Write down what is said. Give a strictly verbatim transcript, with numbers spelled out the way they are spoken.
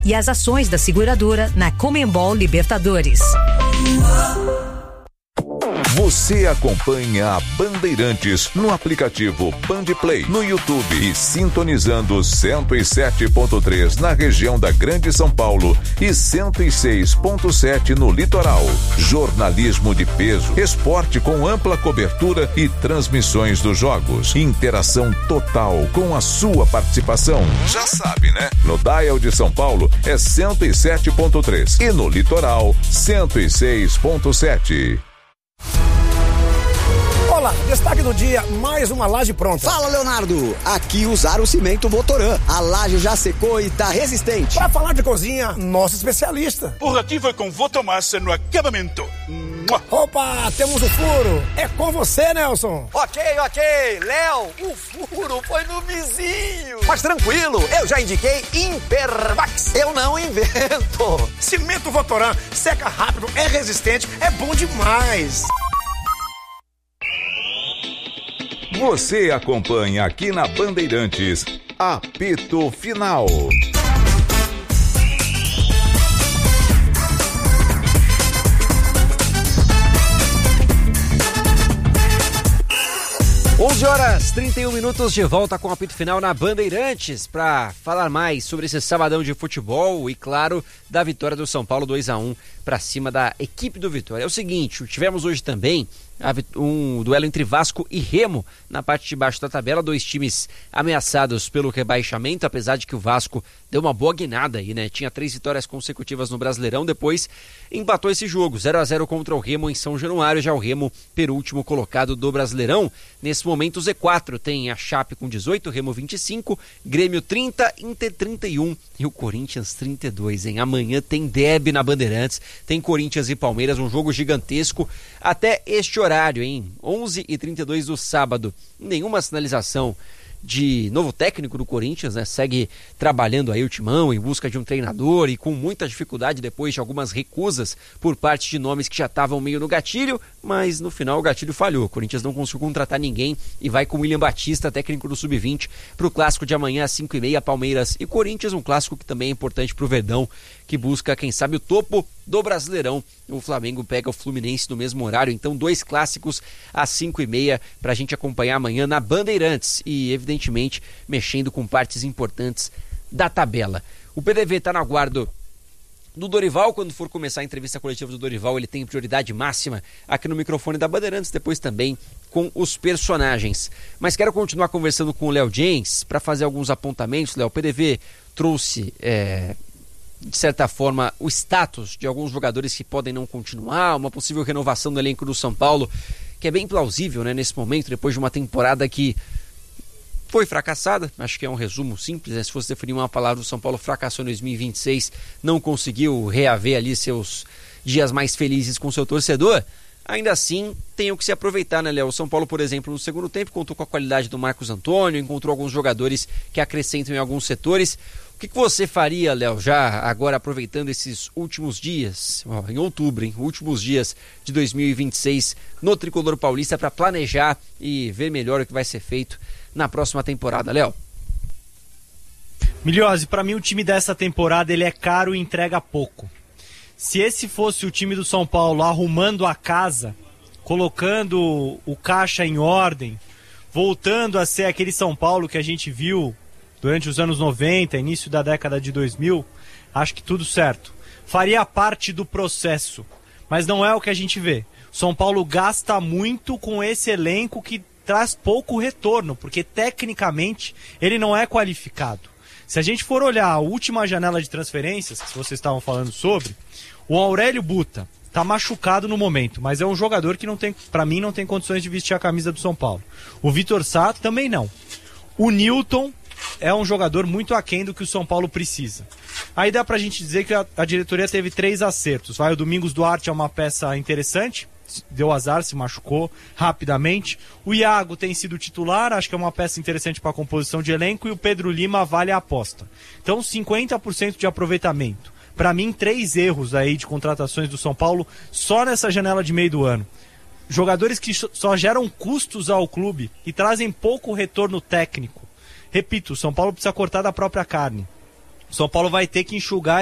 e as ações da seguradora na Conmebol Libertadores. Você acompanha a Bandeirantes no aplicativo Bandplay, no YouTube e sintonizando cento e sete ponto três na região da Grande São Paulo e cento e seis ponto sete no litoral. Jornalismo de peso, esporte com ampla cobertura e transmissões dos jogos. Interação total com a sua participação. Já sabe, né? No dial de São Paulo é cento e sete ponto três e no litoral cento e seis ponto sete. Olá, destaque do dia, mais uma laje pronta. Fala, Leonardo, aqui usaram o cimento Votoran. A laje já secou e tá resistente. Para falar de cozinha, nosso especialista. Por aqui foi com Votomassa no acabamento. Opa, temos o furo. É com você, Nelson. Ok, ok. Léo, o furo foi no vizinho. Mas tranquilo, eu já indiquei Impervax. Eu não invento. Cimento Votoran, seca rápido, é resistente, é bom demais. Você acompanha aqui na Bandeirantes, apito final. onze horas, trinta e um minutos, de volta com o apito final na Bandeirantes para falar mais sobre esse sabadão de futebol e, claro, da vitória do São Paulo dois a um para cima da equipe do Vitória. É o seguinte, tivemos hoje também um duelo entre Vasco e Remo na parte de baixo da tabela, dois times ameaçados pelo rebaixamento, apesar de que o Vasco deu uma boa guinada aí, né? Tinha três vitórias consecutivas no Brasileirão, depois empatou esse jogo, zero a zero contra o Remo em São Januário, já o Remo penúltimo colocado do Brasileirão. Nesse momento o Z quatro tem a Chape com dezoito, Remo vinte e cinco, Grêmio trinta, Inter trinta e um e o Corinthians trinta e dois, hein? Amanhã tem derby na Bandeirantes, tem Corinthians e Palmeiras, um jogo gigantesco até este horário, hein? onze e trinta e dois do sábado. Nenhuma sinalização de novo técnico do Corinthians, né? Segue trabalhando aí o timão em busca de um treinador e com muita dificuldade depois de algumas recusas por parte de nomes que já estavam meio no gatilho, mas no final o gatilho falhou. O Corinthians não conseguiu contratar ninguém e vai com o William Batista, técnico do sub vinte, para o clássico de amanhã às cinco e meia, Palmeiras e Corinthians, um clássico que também é importante para o Verdão, que busca, quem sabe, o topo do Brasileirão. O Flamengo pega o Fluminense no mesmo horário, então dois clássicos às cinco e meia para a gente acompanhar amanhã na Bandeirantes e, evidentemente, mexendo com partes importantes da tabela. O P D V está no aguardo do Dorival. Quando for começar a entrevista coletiva do Dorival, ele tem prioridade máxima aqui no microfone da Bandeirantes, depois também com os personagens. Mas quero continuar conversando com o Léo James para fazer alguns apontamentos. Léo, o P D V trouxe... É... de certa forma, o status de alguns jogadores que podem não continuar, uma possível renovação do elenco do São Paulo, que é bem plausível, né, nesse momento, depois de uma temporada que foi fracassada. Acho que é um resumo simples, né? Se fosse definir uma palavra, o São Paulo fracassou em dois mil e vinte e seis, não conseguiu reaver ali seus dias mais felizes com seu torcedor. Ainda assim, tem o que se aproveitar, né, Léo? O São Paulo, por exemplo, no segundo tempo, contou com a qualidade do Marcos Antônio, encontrou alguns jogadores que acrescentam em alguns setores. O que, que você faria, Léo, já agora aproveitando esses últimos dias, ó, em outubro, hein, últimos dias de dois mil e vinte e seis no Tricolor Paulista, para planejar e ver melhor o que vai ser feito na próxima temporada, Léo? Milhose, para mim o time dessa temporada ele é caro e entrega pouco. Se esse fosse o time do São Paulo arrumando a casa, colocando o caixa em ordem, voltando a ser aquele São Paulo que a gente viu durante os anos noventa, início da década de dois mil, acho que tudo certo. Faria parte do processo, mas não é o que a gente vê. São Paulo gasta muito com esse elenco que traz pouco retorno, porque tecnicamente ele não é qualificado. Se a gente for olhar a última janela de transferências, que vocês estavam falando sobre, o Aurélio Buta está machucado no momento, mas é um jogador que, não tem, para mim, não tem condições de vestir a camisa do São Paulo. O Vitor Sá também não. O Newton é um jogador muito aquém do que o São Paulo precisa. Aí dá pra gente dizer que a, a diretoria teve três acertos. Vai, o Domingos Duarte é uma peça interessante, deu azar, se machucou rapidamente. O Iago tem sido titular, acho que é uma peça interessante para a composição de elenco, e o Pedro Lima vale a aposta. Então cinquenta por cento de aproveitamento. Para mim, três erros aí de contratações do São Paulo só nessa janela de meio do ano. Jogadores que só geram custos ao clube e trazem pouco retorno técnico. Repito, o São Paulo precisa cortar da própria carne. O São Paulo vai ter que enxugar